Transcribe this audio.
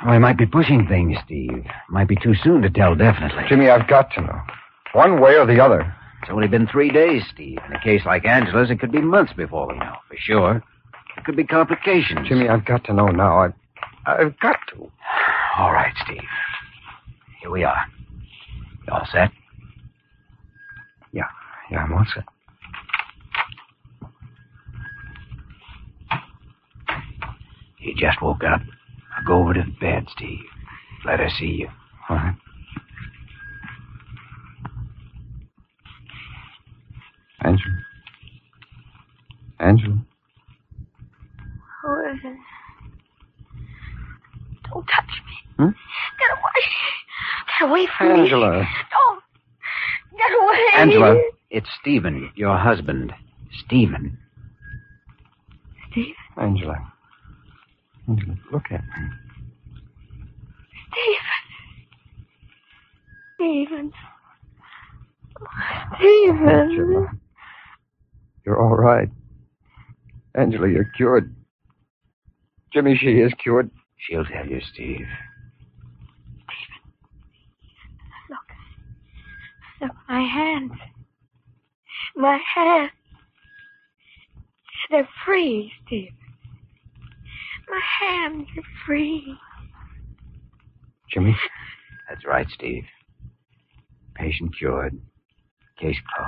We might be pushing things, Steve. Might be too soon to tell definitely. Jimmy, I've got to know. One way or the other. It's only been 3 days, Steve. In a case like Angela's, it could be months before we know, for sure. There could be complications. Jimmy, I've got to know now. I've got to. All right, Steve. Here we are. You all set? Yeah, I'm all set. You just woke up. Now go over to the bed, Steve. Let her see you. All right. Angela. Who is it? Don't touch me. Hmm? Get away. Get away from me. Angela. Don't. Get away. Angela, it's Stephen, your husband. Stephen. Steve? Angela, look at me. Stephen. Stephen. Angela. You're all right. Angela, you're cured. Jimmy, she is cured. She'll tell you, Steve. Look, my hands. My hands. They're free, Steve. My hands are free. Jimmy? That's right, Steve. Patient cured. Case closed.